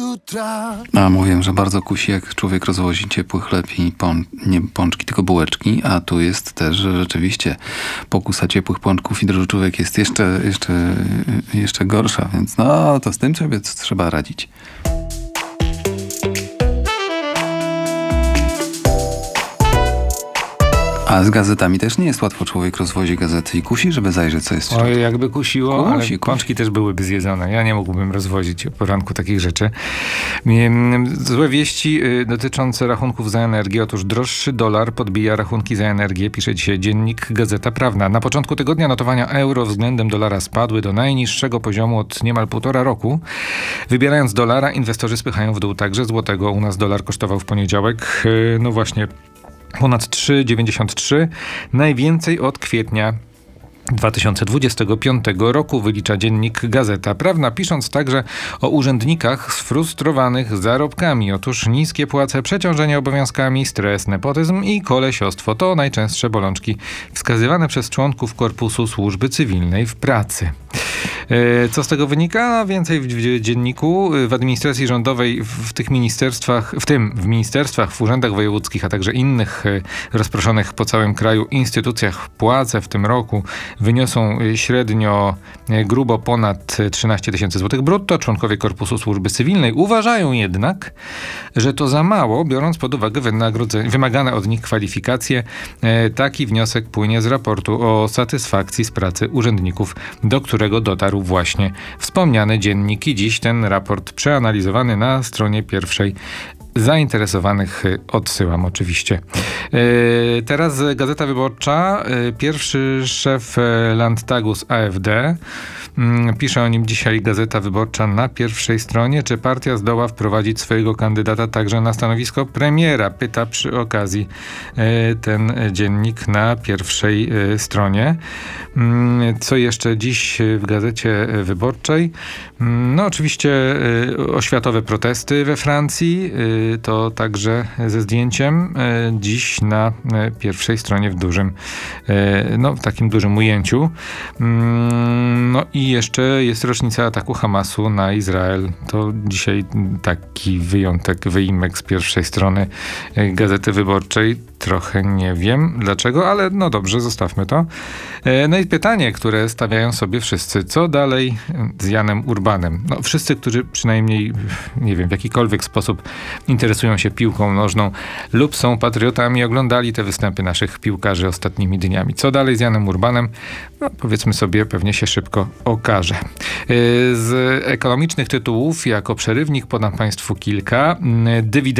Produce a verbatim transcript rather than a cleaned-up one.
jutra. A mówiłem, że bardzo kusi, jak człowiek rozwozi ciepły chleb i pącz, nie pączki, tylko bułeczki, a tu jest też, że rzeczywiście pokusa ciepłych pączków i drożdżówek jest jeszcze, jeszcze, jeszcze gorsza, więc no to z tym sobie trzeba radzić. A z gazetami też nie jest łatwo. Człowiek rozwozi gazety i kusi, żeby zajrzeć, co jest w środku. Oj, jakby kusiło, Kusi, ale kusi. pączki też byłyby zjedzone. Ja nie mógłbym rozwozić o poranku takich rzeczy. Złe wieści dotyczące rachunków za energię. Otóż droższy dolar podbija rachunki za energię, pisze dzisiaj Dziennik Gazeta Prawna. Na początku tygodnia notowania euro względem dolara spadły do najniższego poziomu od niemal półtora roku. Wybierając dolara, inwestorzy spychają w dół także złotego. U nas dolar kosztował w poniedziałek, no właśnie, ponad trzy przecinek dziewięćdziesiąt trzy, najwięcej od kwietnia dwa tysiące dwudziestego piątego roku, wylicza Dziennik Gazeta Prawna, pisząc także o urzędnikach sfrustrowanych zarobkami. Otóż niskie płace, przeciążenie obowiązkami, stres, nepotyzm i kolesiostwo to najczęstsze bolączki wskazywane przez członków Korpusu Służby Cywilnej w pracy. Co z tego wynika? Więcej w dzienniku. W administracji rządowej, w tych ministerstwach, w tym w ministerstwach, w urzędach wojewódzkich, a także innych rozproszonych po całym kraju instytucjach płace w tym roku wyniosą średnio grubo ponad trzynaście tysięcy złotych brutto. Członkowie Korpusu Służby Cywilnej uważają jednak, że to za mało, biorąc pod uwagę wynagrodzenie, wymagane od nich kwalifikacje. Taki wniosek płynie z raportu o satysfakcji z pracy urzędników, do którego dotarł właśnie wspomniany dziennik. I dziś ten raport przeanalizowany na stronie pierwszej. Zainteresowanych odsyłam oczywiście. Yy, teraz Gazeta Wyborcza. Yy, pierwszy szef Landtagu z A F D. Yy, pisze o nim dzisiaj Gazeta Wyborcza na pierwszej stronie. Czy partia zdoła wprowadzić swojego kandydata także na stanowisko premiera? Pyta przy okazji yy, ten dziennik na pierwszej yy, stronie. Yy, co jeszcze dziś w Gazecie Wyborczej? Yy, no oczywiście yy, oświatowe protesty we Francji. Yy, To także ze zdjęciem dziś na pierwszej stronie w dużym, no w takim dużym ujęciu. No i jeszcze jest rocznica ataku Hamasu na Izrael. To dzisiaj taki wyjątek, wyimek z pierwszej strony Gazety Wyborczej. Trochę nie wiem dlaczego, ale no dobrze, zostawmy to. No i pytanie, które stawiają sobie wszyscy. Co dalej z Janem Urbanem? No wszyscy, którzy przynajmniej, nie wiem, w jakikolwiek sposób interesują się piłką nożną lub są patriotami, oglądali te występy naszych piłkarzy ostatnimi dniami. Co dalej z Janem Urbanem? No powiedzmy sobie, pewnie się szybko okaże. Z ekonomicznych tytułów jako przerywnik podam Państwu kilka. Dywidend